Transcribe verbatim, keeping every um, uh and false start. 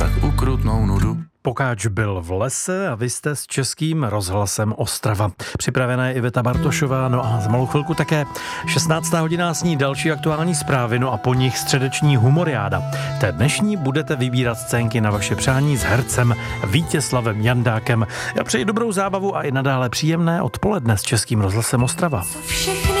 tak ukrutnou nudu. Pokáč byl v lese a vy jste s Českým rozhlasem Ostrava. Připravená je Iveta Bartošová, no a za malou chvilku také šestnáctá hodina sní další aktuální zprávy, no a po nich středeční humoriáda. V té dnešní budete vybírat scénky na vaše přání s hercem Vítězslavem Jandákem. Já přeji dobrou zábavu a i nadále příjemné odpoledne s Českým rozhlasem Ostrava.